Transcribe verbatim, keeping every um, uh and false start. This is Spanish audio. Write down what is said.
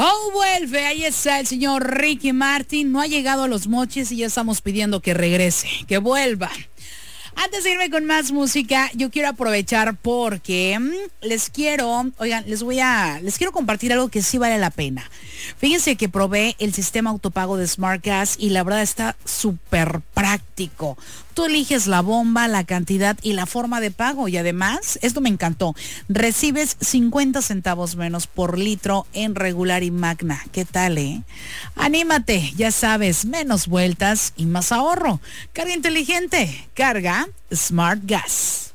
Oh, vuelve, ahí está el señor Ricky Martin. No ha llegado a los mochis y ya estamos pidiendo que regrese, que vuelva. Antes de irme con más música, yo quiero aprovechar porque mmm, les quiero, oigan, les voy a, les quiero compartir algo que sí vale la pena. Fíjense que probé el sistema autopago de Smart Gas y la verdad está súper práctico. Tú eliges la bomba, la cantidad y la forma de pago y además, esto me encantó, recibes cincuenta centavos menos por litro en regular y magna. ¿Qué tal, eh? Anímate, ya sabes, menos vueltas y más ahorro. Carga inteligente, carga Smart Gas.